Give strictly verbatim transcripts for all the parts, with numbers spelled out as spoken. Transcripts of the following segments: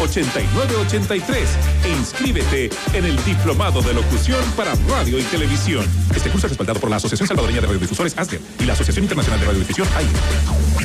ochenta y nueve ochenta y tres e inscríbete en el Diplomado de Locución para Radio y Televisión. Este curso es respaldado por la Asociación Salvadoreña de Radiodifusores, ASDER, y la Asociación Internacional de Radiodifusión, A I R.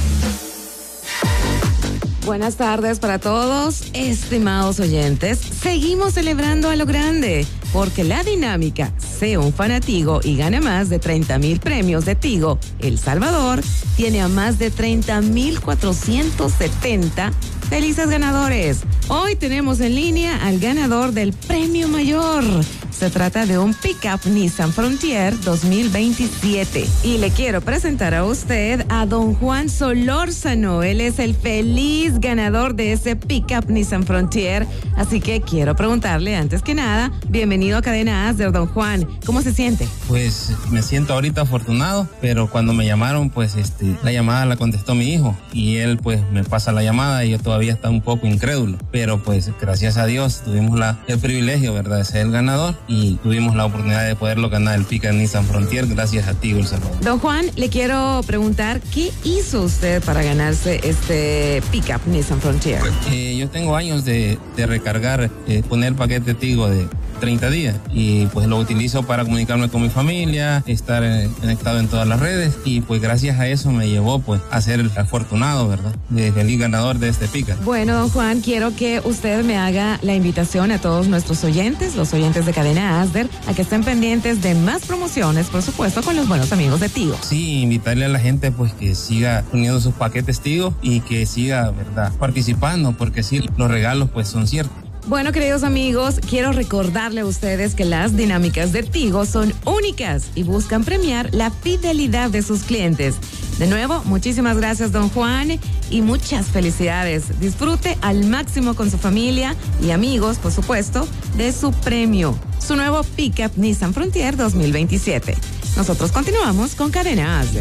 Buenas tardes para todos, estimados oyentes. Seguimos celebrando a lo grande, porque la dinámica Sé un Fanatigo y gana más de treinta mil premios de Tigo El Salvador tiene a más de treinta mil cuatrocientos setenta felices ganadores. Hoy tenemos en línea al ganador del premio mayor. Se trata de un pickup Nissan Frontier dos mil veintisiete. Y le quiero presentar a usted a don Juan Solórzano. Él es el feliz ganador de ese pickup Nissan Frontier. Así que quiero preguntarle, antes que nada, bienvenido a Cadena Asder, don Juan. ¿Cómo se siente? Pues me siento ahorita afortunado, pero cuando me llamaron, pues este, la llamada la contestó mi hijo. Y él pues me pasa la llamada y yo todavía estaba un poco incrédulo. Pero pues gracias a Dios tuvimos la, el privilegio, ¿verdad?, de ser el ganador. Y tuvimos la oportunidad de poderlo ganar el pickup Nissan Frontier gracias a Tigo El Salvador. Don Juan, le quiero preguntar, ¿qué hizo usted para ganarse este pickup Nissan Frontier? Eh, yo tengo años de, de recargar, eh, poner paquete Tigo de treinta días y pues lo utilizo para comunicarme con mi familia, estar eh, conectado en todas las redes y pues gracias a eso me llevó pues a ser el afortunado, ¿verdad?, de feliz ganador de este pickup. Bueno, don Juan, quiero que usted me haga la invitación a todos nuestros oyentes, los oyentes de Cadena Asder, a que estén pendientes de más promociones, por supuesto, con los buenos amigos de Tigo. Sí, invitarle a la gente pues que siga poniendo sus paquetes Tigo y que siga, ¿verdad?, participando, porque sí, los regalos pues son ciertos. Bueno, queridos amigos, quiero recordarle a ustedes que las dinámicas de Tigo son únicas y buscan premiar la fidelidad de sus clientes. De nuevo, muchísimas gracias, don Juan, y muchas felicidades. Disfrute al máximo con su familia y amigos, por supuesto, de su premio, su nuevo pickup Nissan Frontier dos mil veintisiete. Nosotros continuamos con Cadena Asder.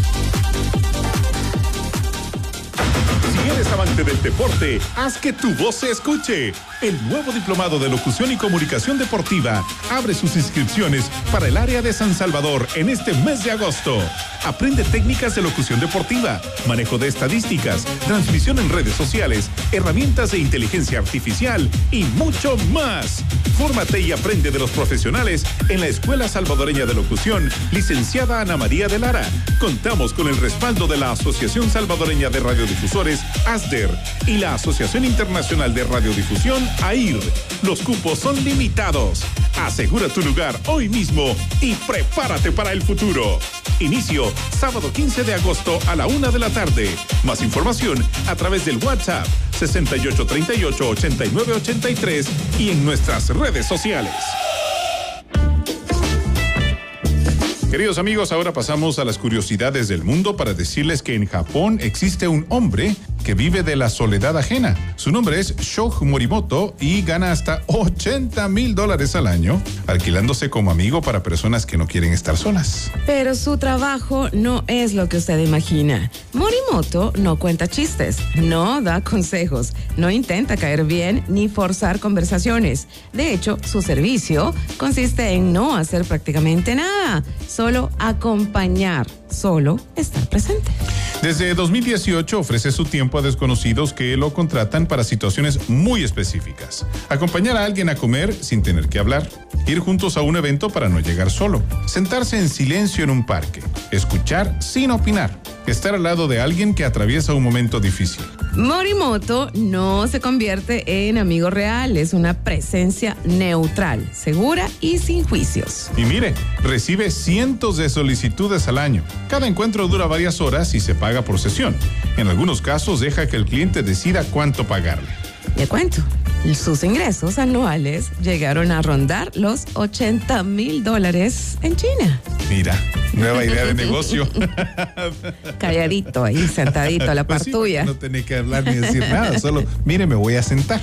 Si eres amante del deporte, haz que tu voz se escuche. El nuevo Diplomado de Locución y Comunicación Deportiva abre sus inscripciones para el área de San Salvador en este mes de agosto. Aprende técnicas de locución deportiva, manejo de estadísticas, transmisión en redes sociales, herramientas de inteligencia artificial y mucho más. Fórmate y aprende de los profesionales en la Escuela Salvadoreña de Locución, licenciada Ana María de Lara. Contamos con el respaldo de la Asociación Salvadoreña de Radiodifusores, ASDER, y la Asociación Internacional de Radiodifusión, A I R. Los cupos son limitados. Asegura tu lugar hoy mismo y prepárate para el futuro. Inicio sábado quince de agosto a la una de la tarde. Más información a través del WhatsApp sesenta y ocho treinta y ocho ochenta y nueve ochenta y tres y en nuestras redes sociales. Queridos amigos, ahora pasamos a las curiosidades del mundo para decirles que en Japón existe un hombre que vive de la soledad ajena. Su nombre es Shoji Morimoto y gana hasta ochenta mil dólares al año alquilándose como amigo para personas que no quieren estar solas. Pero su trabajo no es lo que usted imagina. Morimoto no cuenta chistes, no da consejos, no intenta caer bien ni forzar conversaciones. De hecho, su servicio consiste en no hacer prácticamente nada, solo acompañar, solo estar presente. Desde dos mil dieciocho ofrece su tiempo a desconocidos que lo contratan para situaciones muy específicas. Acompañar a alguien a comer sin tener que hablar, ir juntos a un evento para no llegar solo, sentarse en silencio en un parque, escuchar sin opinar, estar al lado de alguien que atraviesa un momento difícil. Morimoto no se convierte en amigo real, es una presencia neutral, segura y sin juicios. Y mire, recibe cientos de solicitudes al año. Cada encuentro dura varias horas y se paga por sesión. En algunos casos deja que el cliente decida cuánto pagarle. Le cuento, sus ingresos anuales llegaron a rondar los ochenta mil dólares en China. Mira, nueva idea de negocio. Calladito ahí, sentadito a la par Pues sí, tuya. no tenés que hablar ni decir nada, solo, mire, me voy a sentar.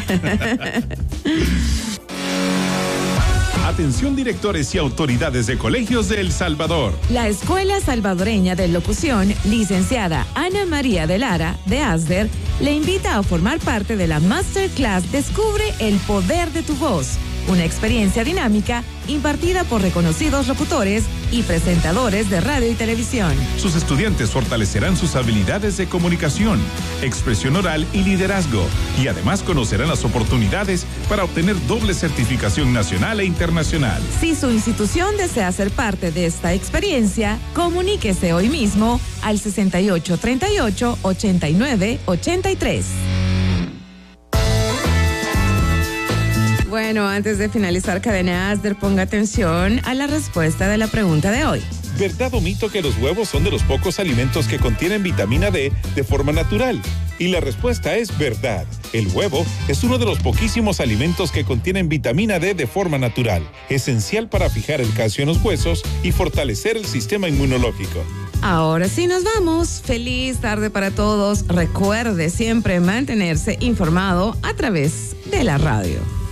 Atención directores y autoridades de colegios de El Salvador. La Escuela Salvadoreña de Locución, licenciada Ana María de Lara, de ASDER, le invita a formar parte de la Masterclass Descubre el Poder de tu Voz, una experiencia dinámica impartida por reconocidos locutores y presentadores de radio y televisión. Sus estudiantes fortalecerán sus habilidades de comunicación, expresión oral y liderazgo, y además conocerán las oportunidades para obtener doble certificación nacional e internacional. Si su institución desea ser parte de esta experiencia, comuníquese hoy mismo al sesenta y ocho treinta y ocho ochenta y nueve ochenta y tres. Bueno, antes de finalizar Cadena Asder, ponga atención a la respuesta de la pregunta de hoy. ¿Verdad o mito que los huevos son de los pocos alimentos que contienen vitamina D de forma natural? Y la respuesta es verdad. El huevo es uno de los poquísimos alimentos que contienen vitamina D de forma natural, esencial para fijar el calcio en los huesos y fortalecer el sistema inmunológico. Ahora sí nos vamos. Feliz tarde para todos. Recuerde siempre mantenerse informado a través de la radio.